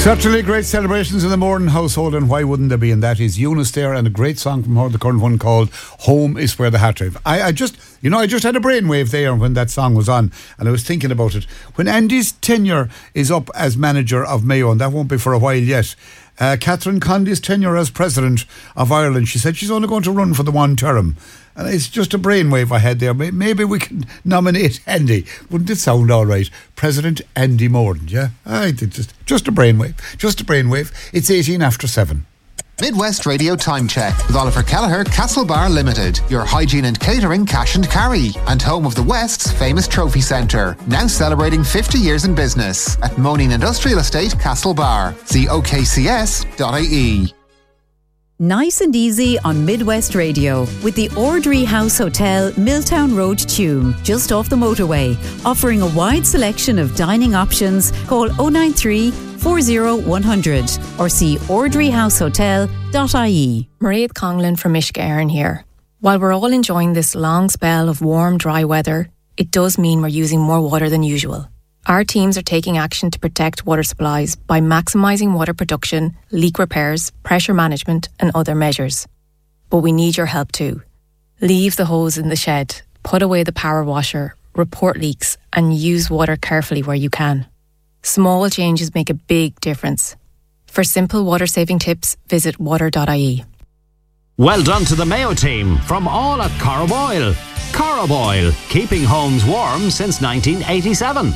Certainly great celebrations in the Moran household, and why wouldn't there be? And that is Eunice there, and a great song from her, the current one called Home is Where the Heart Lives. I just had a brainwave there when that song was on, and I was thinking about it. When Andy's tenure is up as manager of Mayo, and that won't be for a while yet, Catherine Condy's tenure as president of Ireland, she said she's only going to run for the one term. And it's just a brainwave I had there. Maybe we can nominate Andy. Wouldn't it sound all right? President Andy Moran, yeah? Just a brainwave. Just a brainwave. It's 18 after 7. Midwest Radio Time Check with Oliver Kelleher, Castlebar Limited, your hygiene and catering cash and carry, and home of the West's famous trophy centre, now celebrating 50 years in business at Moaning Industrial Estate, Castlebar. See okcs.ie. Nice and easy on Midwest Radio with the Ordry House Hotel, Milltown Road, Tuam, just off the motorway. Offering a wide selection of dining options. Call 093 40 100 or see ordryhousehotel.ie. Mairead Conglin from Uisce Éireann here. While we're all enjoying this long spell of warm, dry weather, it does mean we're using more water than usual. Our teams are taking action to protect water supplies by maximising water production, leak repairs, pressure management and other measures. But we need your help too. Leave the hose in the shed, put away the power washer, report leaks and use water carefully where you can. Small changes make a big difference. For simple water saving tips, visit water.ie. Well done to the Mayo team from all at Carraboyle. Carraboyle, keeping homes warm since 1987.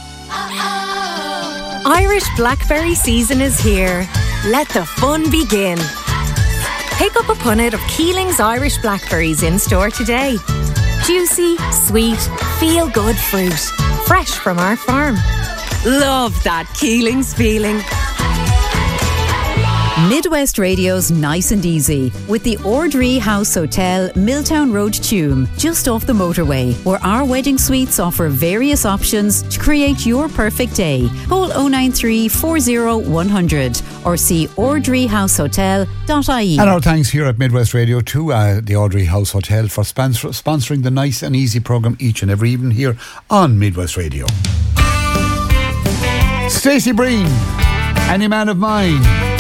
Irish blackberry season is here. Let the fun begin. Pick up a punnet of Keeling's Irish blackberries in store today. Juicy, sweet, feel-good fruit. Fresh from our farm. Love that Keeling's feeling. Midwest Radio's Nice and Easy with the Ordry House Hotel, Milltown Road, Tuam, just off the motorway, where our wedding suites offer various options to create your perfect day. Call 093 40 100 or see ordryhousehotel.ie. And our thanks here at Midwest Radio to the Ordry House Hotel for sponsoring the Nice and Easy programme each and every evening here on Midwest Radio. Stacey Breen, Any Man of Mine.